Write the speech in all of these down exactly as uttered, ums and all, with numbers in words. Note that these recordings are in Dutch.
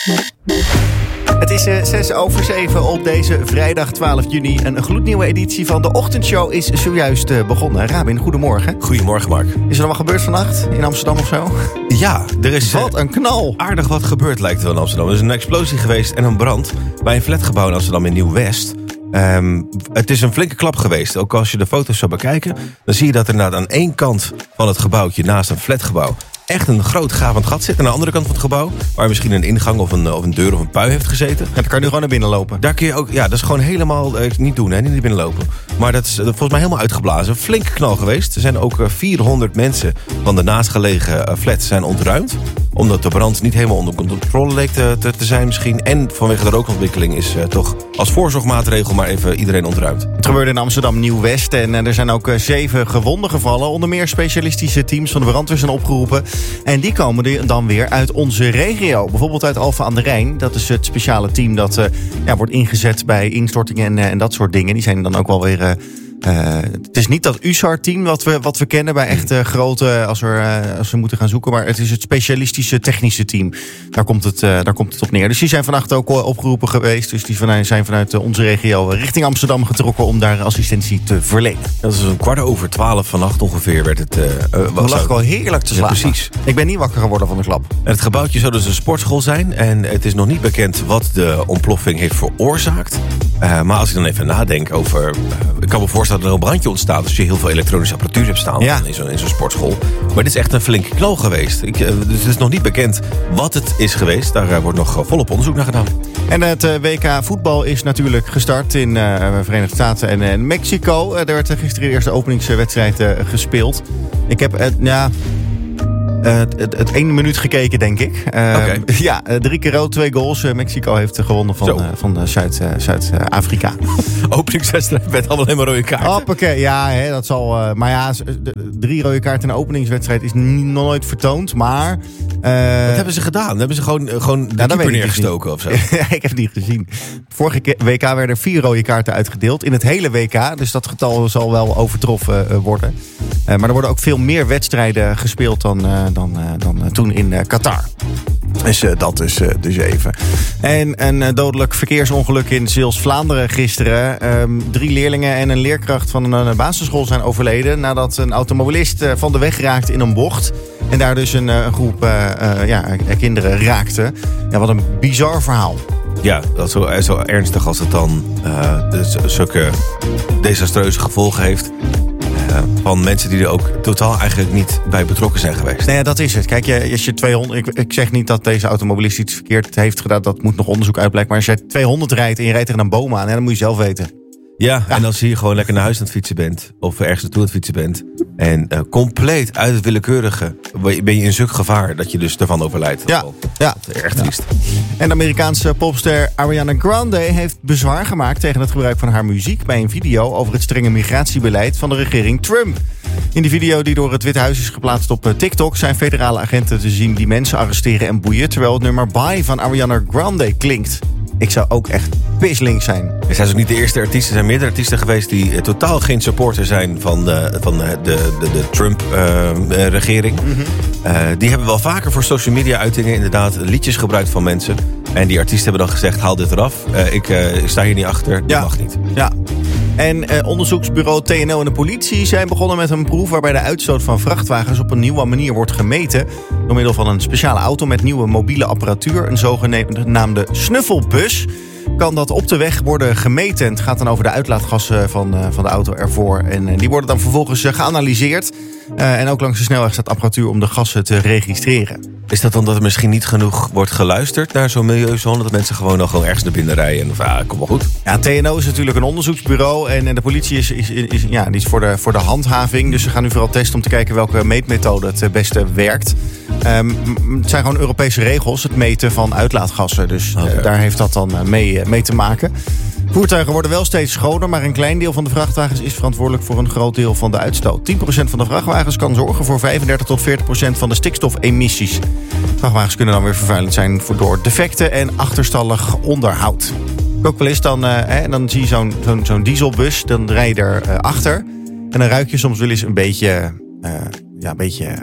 Het is uh, zes over zeven op deze vrijdag twaalf juni. Een gloednieuwe editie van de ochtendshow is zojuist uh, begonnen. Rabin, goedemorgen. Goedemorgen, Mark. Is er nog wat gebeurd vannacht in Amsterdam of zo? Ja, er is Wat een knal. aardig wat gebeurd, lijkt het wel in Amsterdam. Er is een explosie geweest en een brand bij een flatgebouw in Amsterdam in Nieuw-West. Um, het is een flinke klap geweest. Ook als je de foto's zou bekijken, dan zie je dat er inderdaad aan één kant van het gebouwtje naast een flatgebouw echt een groot gapend gat zit. En aan de andere kant van het gebouw, waar misschien een ingang of een, of een deur of een pui heeft gezeten. Ja, dan kan je nu gewoon naar binnen lopen. Daar kun je ook, ja, dat is gewoon helemaal eh, niet doen, hè, niet naar binnen lopen. Maar dat is uh, volgens mij helemaal uitgeblazen. Flinke knal geweest. Er zijn ook uh, vierhonderd mensen van de naastgelegen uh, flat zijn ontruimd. Omdat de brand niet helemaal onder controle leek te, te, te zijn misschien. En vanwege de rookontwikkeling is uh, toch als voorzorgmaatregel maar even iedereen ontruimd. Het gebeurde in Amsterdam Nieuw-West en uh, er zijn ook uh, zeven gewonden gevallen. Onder meer specialistische teams van de brandweer zijn opgeroepen. En die komen dan weer uit onze regio. Bijvoorbeeld uit Alphen aan de Rijn. Dat is het speciale team dat uh, ja, wordt ingezet bij instortingen en, uh, en dat soort dingen. Die zijn dan ook wel weer... Uh, Uh, het is niet dat U S A R-team wat we, wat we kennen bij echt uh, grote, als we, uh, als we moeten gaan zoeken. Maar het is het specialistische technische team. Daar komt het, uh, daar komt het op neer. Dus die zijn vannacht ook opgeroepen geweest. Dus die van, zijn vanuit uh, onze regio richting Amsterdam getrokken om daar assistentie te verlenen. Dat is een kwart over twaalf vannacht ongeveer werd het... Uh, uh, was lag wel heerlijk te slapen. Ja, precies. Ik ben niet wakker geworden van de klap. En het gebouwtje zou dus een sportschool zijn. En het is nog niet bekend wat de ontploffing heeft veroorzaakt. Uh, maar als ik dan even nadenk over... Uh, ik kan me voorstellen dat er een brandje ontstaat als je heel veel elektronische apparatuur hebt staan ja. in zo'n, in zo'n sportschool. Maar dit is echt een flinke knal geweest. Ik, uh, dus het is nog niet bekend wat het is geweest. Daar uh, wordt nog uh, volop onderzoek naar gedaan. En het uh, W K voetbal is natuurlijk gestart in uh, de Verenigde Staten en, en Mexico. Uh, er werd gisteren de eerste openingswedstrijd uh, gespeeld. Ik heb... Uh, ja, Uh, het, het één minuut gekeken, denk ik. Uh, okay. Ja, drie keer rood, twee goals. Uh, Mexico heeft gewonnen van, uh, van uh, Zuid, uh, Zuid-Afrika. Openingswedstrijd met allemaal helemaal rode kaarten. Hoppakee, ja, hè, dat zal... Uh, maar ja, de, drie rode kaarten in een openingswedstrijd is niet, nog nooit vertoond. Maar... Uh, Wat hebben ze gedaan? Hebben ze gewoon, gewoon de ja, keeper neergestoken of zo? Ja, ik heb het niet gezien. Vorige W K werden er vier rode kaarten uitgedeeld. In het hele W K. Dus dat getal zal wel overtroffen uh, worden. Uh, maar er worden ook veel meer wedstrijden gespeeld dan, uh, dan, uh, dan uh, toen in uh, Qatar. Dus uh, dat is uh, dus even. En een uh, dodelijk verkeersongeluk in Zeeuws-Vlaanderen gisteren. Um, drie leerlingen en een leerkracht van een uh, basisschool zijn overleden nadat een automobilist uh, van de weg raakte in een bocht. En daar dus een, uh, een groep uh, uh, ja, kinderen raakte. Ja, wat een bizar verhaal. Ja, dat is zo, zo ernstig als het dan uh, dus, zulke desastreuze gevolgen heeft. Uh, van mensen die er ook totaal eigenlijk niet bij betrokken zijn geweest. Nou ja, dat is het. Kijk, je, als je tweehonderd... Ik, ik zeg niet dat deze automobilist iets verkeerd heeft gedaan. Dat moet nog onderzoek uitblijken. Maar als je tweehonderd rijdt en je rijdt tegen een boom aan... Ja, dan moet je zelf weten. Ja, ja, en als je hier gewoon lekker naar huis aan het fietsen bent... of ergens naartoe aan het fietsen bent... en uh, compleet uit het willekeurige... ben je in zulk gevaar dat je dus ervan overlijdt. Ja, ja. Dat is erg triest. Ja. En de Amerikaanse popster Ariana Grande... heeft bezwaar gemaakt tegen het gebruik van haar muziek... bij een video over het strenge migratiebeleid van de regering Trump. In de video die door het Witte Huis is geplaatst op TikTok... zijn federale agenten te zien die mensen arresteren en boeien... terwijl het nummer Bye van Ariana Grande klinkt. Ik zou ook echt pislinks zijn. Er zijn ook niet de eerste artiesten. Er zijn meerdere artiesten geweest die uh, totaal geen supporter zijn van de, van de, de, de, de Trump-regering. Uh, mm-hmm. uh, die hebben wel vaker voor social media uitingen inderdaad liedjes gebruikt van mensen. En die artiesten hebben dan gezegd, haal dit eraf. Uh, ik uh, sta hier niet achter, dat ja. mag niet. Ja. En eh, onderzoeksbureau T N O en de politie zijn begonnen met een proef... waarbij de uitstoot van vrachtwagens op een nieuwe manier wordt gemeten... door middel van een speciale auto met nieuwe mobiele apparatuur... een zogenaamde snuffelbus... kan dat op de weg worden gemeten. En het gaat dan over de uitlaatgassen van, uh, van de auto ervoor. En uh, die worden dan vervolgens uh, geanalyseerd. Uh, en ook langs de snelweg staat apparatuur om de gassen te registreren. Is dat omdat er misschien niet genoeg wordt geluisterd naar zo'n milieuzone... dat mensen gewoon nog gewoon ergens naar binnen rijden? En, of, ah, kom maar goed. Ja, T N O is natuurlijk een onderzoeksbureau... en, en de politie is, is, is, ja, die is voor, de, voor de handhaving. Dus ze gaan nu vooral testen om te kijken welke meetmethode het beste werkt. Um, het zijn gewoon Europese regels, het meten van uitlaatgassen. Dus okay. uh, daar heeft dat dan uh, mee, uh, mee te maken. Voertuigen worden wel steeds schoner... maar een klein deel van de vrachtwagens is verantwoordelijk... voor een groot deel van de uitstoot. tien procent van de vrachtwagens kan zorgen voor vijfendertig tot veertig procent van de stikstofemissies. Vrachtwagens kunnen dan weer vervuilend zijn... door defecten en achterstallig onderhoud. Ook wel eens dan, uh, hè, dan zie je zo'n, zo'n, zo'n dieselbus... dan rij je er uh, achter... en dan ruik je soms wel eens een beetje... Uh, ja, een beetje... Uh,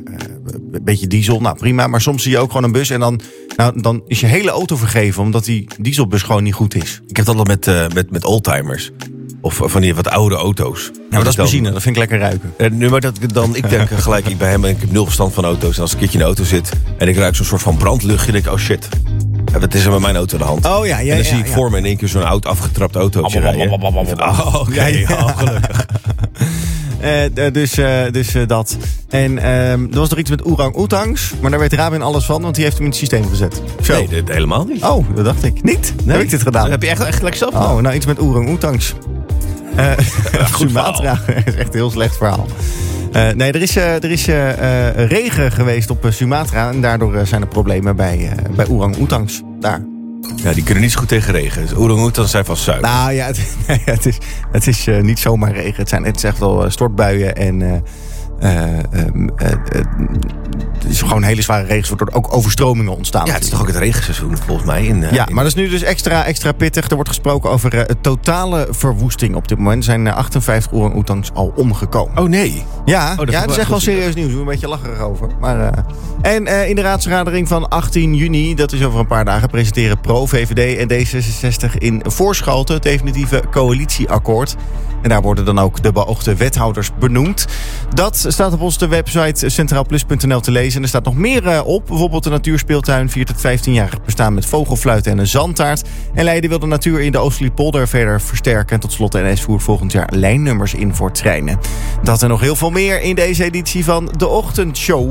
een beetje diesel, nou prima. Maar soms zie je ook gewoon een bus en dan, nou, dan is je hele auto vergeven... omdat die dieselbus gewoon niet goed is. Ik heb dat altijd met, uh, met, met oldtimers. Of van die wat oude auto's. Ja, maar dat is benzine, dat vind ik lekker ruiken. Uh, nu, maar dat, dan, ik denk gelijk, ik bij hem, ik heb nul verstand van auto's. En als ik een keertje in de auto zit en ik ruik zo'n soort van brandluchtje... denk ik, oh shit, ja, wat is er met mijn auto aan de hand? Oh, ja, ja, en dan ja, zie ik ja. voor me in één keer zo'n oud afgetrapt autootje rijden. Oh, oké, okay. ja, ja. oh, gelukkig. Uh, dus uh, dus uh, dat. En uh, er was nog iets met orang-oetangs. Maar daar weet Rabin alles van, want die heeft hem in het systeem gezet. Zo. Nee, dit, helemaal niet. Oh, dat dacht ik. Niet? Nee. Heb ik dit gedaan? Dat heb je echt, echt gelijk zelf gedaan. Oh, nou iets met orang-oetangs. Uh, Sumatra is echt een heel slecht verhaal. Uh, nee, er is, uh, er is uh, uh, regen geweest op uh, Sumatra. En daardoor uh, zijn er problemen bij, uh, bij orang-oetangs. Daar. Ja, die kunnen niet zo goed tegen regen. Dus orang-oetans zijn van zuid. Nou ja, het, nee, het is, het is uh, niet zomaar regen. Het zijn het is echt wel uh, stortbuien en... Uh, Uh, uh, uh, uh, het is gewoon hele zware regens, waardoor ook overstromingen ontstaan. Ja, het is toch ook het regenseizoen volgens mij. In, uh, ja, in... maar dat is nu dus extra, extra pittig. Er wordt gesproken over uh, totale verwoesting op dit moment. Er zijn uh, achtenvijftig orang-oetangs al omgekomen. Oh nee. Ja, oh, dat, ja, dat is echt wel serieus nieuws. Een beetje lacherig over. Maar, uh, en uh, in de raadsvergadering van achttien juni, dat is over een paar dagen, presenteren Pro, V V D en D zesenzestig in Voorschoten het definitieve coalitieakkoord. En daar worden dan ook de beoogde wethouders benoemd. Dat staat op onze website centraalplus punt n l te lezen. En er staat nog meer uh, op. Bijvoorbeeld de natuurspeeltuin viert het vijftienjarig bestaan met vogelfluiten en een zandtaart. En Leiden wil de natuur in de Oostfriesland-Polder verder versterken. En tot slot de N S voert volgend jaar lijnnummers in voor treinen. Dat en nog heel veel meer in deze editie van De Ochtendshow.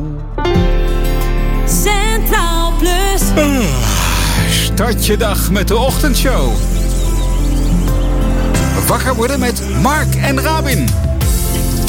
Centraal Plus. Uh, start je dag met De Ochtendshow. Wakker worden met Mark en Rabin.